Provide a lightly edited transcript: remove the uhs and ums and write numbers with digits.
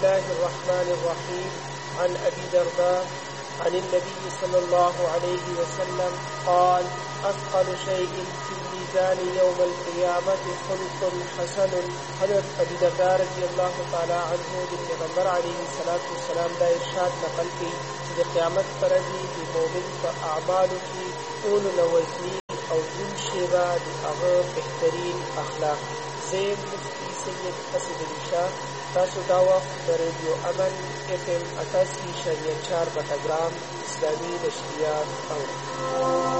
الله الرحمن الرحيم عن أبي درداء عن النبي صلى الله عليه وسلم قال أثقل شيء في الميزان يوم القيامة خلق حسن. حضرت ابي درداء رضی الله تعالی عنہ د پیغمبر علیه الصلاۃ والسلام دا ارشاد نقل کړي چې د قیامت پر ورځ د مؤمن په اعمالو کې ټول لوزنی او دون شیبه د هغه بهترین اخلاق. زیم مفتی سید اسد علی شاه. تاسو دا وخت د ریډیو امن FM 88.4 بټګرام اسلامي نشریات اورئ.